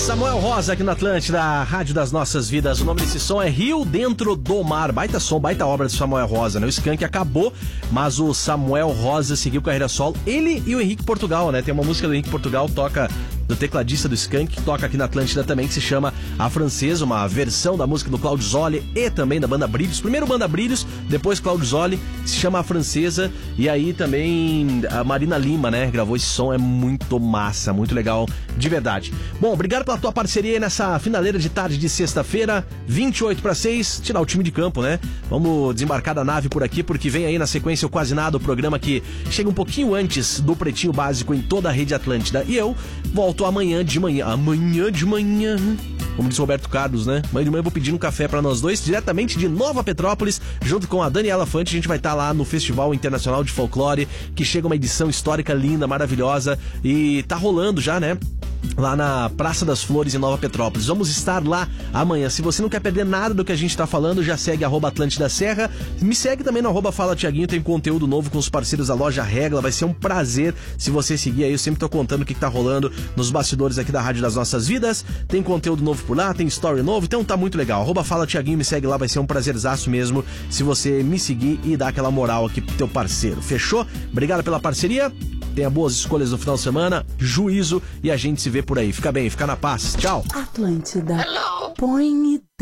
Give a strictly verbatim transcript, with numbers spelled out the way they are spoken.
Samuel Rosa aqui na Atlântida, a rádio das nossas vidas. O nome desse som é Rio Dentro do Mar. Baita som, baita obra do Samuel Rosa, né? O Skank acabou, mas o Samuel Rosa seguiu carreira solo. Ele e o Henrique Portugal, né? Tem uma música do Henrique Portugal, toca do tecladista do Skank, que toca aqui na Atlântida também, que se chama A Francesa, uma versão da música do Claudio Zoli e também da Banda Brilhos. Primeiro Banda Brilhos, depois Claudio Zoli, se chama A Francesa. E aí também a Marina Lima, né? Gravou esse som, é muito massa, muito legal, de verdade. Bom, obrigado pela tua parceria aí nessa finaleira de tarde de sexta-feira, vinte e oito para seis, tirar o time de campo, né? Vamos desembarcar da nave por aqui, porque vem aí na sequência o Quase Nada, o programa que chega um pouquinho antes do Pretinho Básico em toda a rede Atlântida. E eu volto amanhã de manhã, amanhã de manhã, como diz Roberto Carlos, né? Amanhã de manhã eu vou pedir um café pra nós dois, diretamente de Nova Petrópolis, junto com a Daniela Fante. A gente vai estar lá no Festival Internacional de Folclore, que chega uma edição histórica linda, maravilhosa, e tá rolando já, né? Lá na Praça das Flores, em Nova Petrópolis. Vamos estar lá amanhã. Se você não quer perder nada do que a gente tá falando, já segue arroba Atlântida Serra. Me segue também no arroba Fala Tiaguinho, tem conteúdo novo com os parceiros da Loja Regla. Vai ser um prazer se você seguir aí. Eu sempre tô contando o que, que tá rolando nos bastidores aqui da Rádio das Nossas Vidas. Tem conteúdo novo por lá, tem story novo, então tá muito legal. Arroba Fala Tiaguinho, me segue lá, vai ser um prazerzaço mesmo se você me seguir e dar aquela moral aqui pro teu parceiro. Fechou? Obrigado pela parceria. Tenha boas escolhas no final de semana, juízo, e a gente se vê por aí. Fica bem, fica na paz. Tchau. Atlântida. Põe